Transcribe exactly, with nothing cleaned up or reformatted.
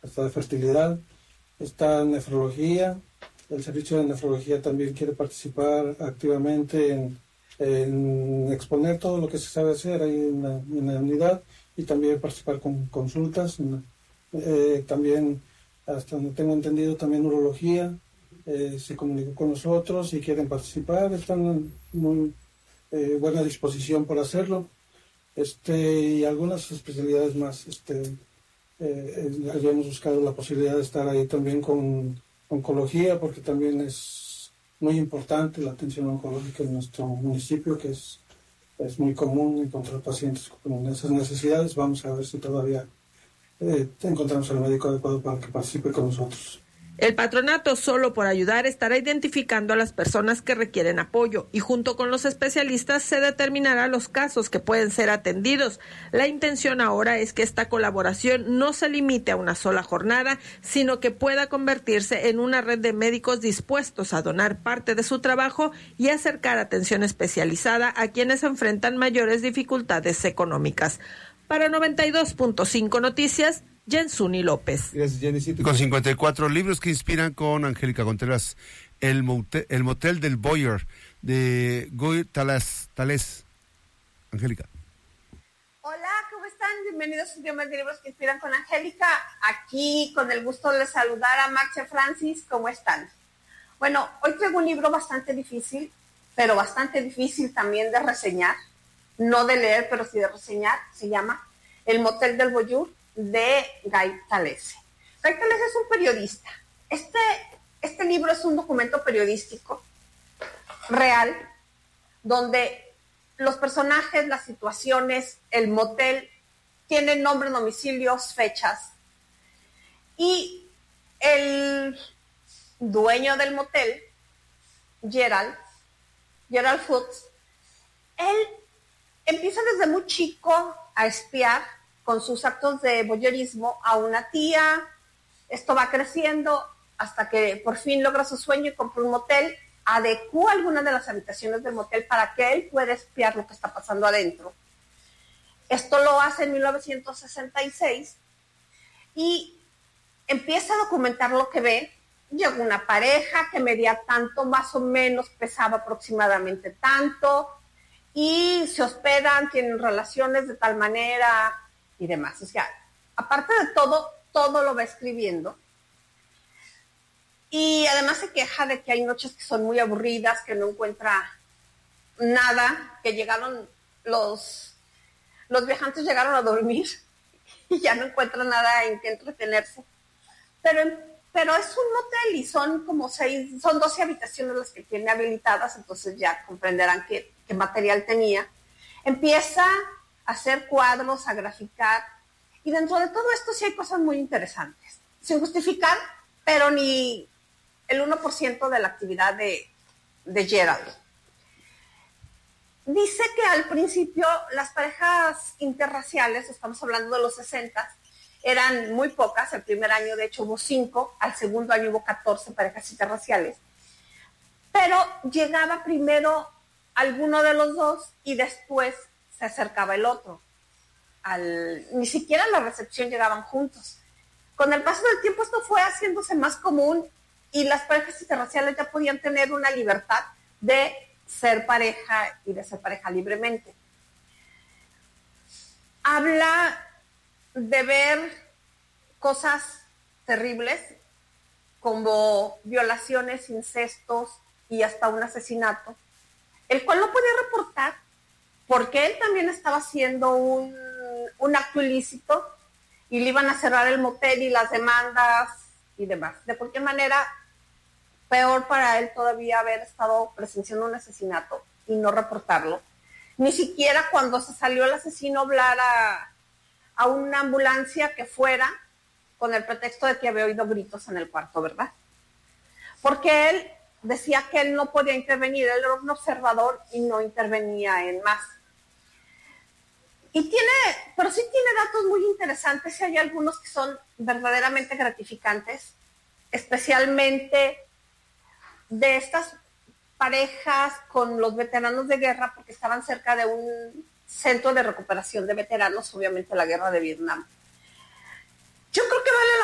hasta de fertilidad. Está nefrología. El servicio de nefrología también quiere participar activamente en, en exponer todo lo que se sabe hacer ahí en la, en la unidad y también participar con consultas. Eh, también, hasta donde tengo entendido, también urología eh, se comunicó con nosotros y quieren participar. Están en muy eh, buena disposición por hacerlo. Este, y algunas especialidades más. Este, eh, habíamos buscado la posibilidad de estar ahí también con oncología, porque también es muy importante la atención oncológica en nuestro municipio, que es, es muy común encontrar pacientes con esas necesidades. Vamos a ver si todavía eh, encontramos al médico adecuado para que participe con nosotros. El patronato Solo por Ayudar estará identificando a las personas que requieren apoyo y junto con los especialistas se determinará los casos que pueden ser atendidos. La intención ahora es que esta colaboración no se limite a una sola jornada, sino que pueda convertirse en una red de médicos dispuestos a donar parte de su trabajo y acercar atención especializada a quienes enfrentan mayores dificultades económicas. Para noventa y dos punto cinco Noticias, Jensuni López. Gracias, Jenny. Con cincuenta y cuatro libros que inspiran, con Angélica Contreras. El motel, el motel del Boyer, de Guy Tales. Tales. Angélica. Hola, ¿cómo están? Bienvenidos a Idiomas de Libros que Inspiran con Angélica. Aquí con el gusto de saludar a Marcia Francis. ¿Cómo están? Bueno, hoy traigo un libro bastante difícil, pero bastante difícil también de reseñar. No de leer, pero sí de reseñar. Se llama El motel del Boyer, de Guy Tales. Guy Tales es un periodista. Este, este libro es un documento periodístico real, donde los personajes, las situaciones, el motel, tienen nombres, domicilios, fechas. Y el dueño del motel, Gerald, Gerald Foots, él empieza desde muy chico a espiar con sus actos de voyeurismo a una tía. Esto va creciendo hasta que por fin logra su sueño y compra un motel, adecúa algunas de las habitaciones del motel para que él pueda espiar lo que está pasando adentro. Esto lo hace en mil novecientos sesenta y seis y empieza a documentar lo que ve. Llegó una pareja que medía tanto, más o menos pesaba aproximadamente tanto, y se hospedan, tienen relaciones de tal manera y demás. O sea, aparte de todo, todo lo va escribiendo. Y además se queja de que hay noches que son muy aburridas, que no encuentra nada, que llegaron los, los viajantes llegaron a dormir y ya no encuentran nada en que entretenerse. Pero, pero es un motel y son como seis, son doce habitaciones las que tiene habilitadas, entonces ya comprenderán qué, qué material tenía. Empieza a hacer cuadros, a graficar, y dentro de todo esto sí hay cosas muy interesantes, sin justificar, pero ni el uno por ciento de la actividad de, de Gerald. Dice que al principio las parejas interraciales, estamos hablando de los sesenta, eran muy pocas. El primer año de hecho hubo cinco, al segundo año hubo catorce parejas interraciales, pero llegaba primero alguno de los dos y después se acercaba el otro. Al, ni siquiera a la recepción llegaban juntos. Con el paso del tiempo esto fue haciéndose más común y las parejas interraciales ya podían tener una libertad de ser pareja y de ser pareja libremente. Habla de ver cosas terribles como violaciones, incestos y hasta un asesinato, el cual no podía reportar porque él también estaba haciendo un, un acto ilícito y le iban a cerrar el motel y las demandas y demás. De cualquier manera, peor para él todavía haber estado presenciando un asesinato y no reportarlo. Ni siquiera cuando se salió el asesino hablar a, a una ambulancia que fuera con el pretexto de que había oído gritos en el cuarto, ¿verdad? Porque él decía que él no podía intervenir, él era un observador y no intervenía en más. Y tiene, pero sí tiene datos muy interesantes y hay algunos que son verdaderamente gratificantes, especialmente de estas parejas con los veteranos de guerra, porque estaban cerca de un centro de recuperación de veteranos, obviamente la guerra de Vietnam. Yo creo que vale la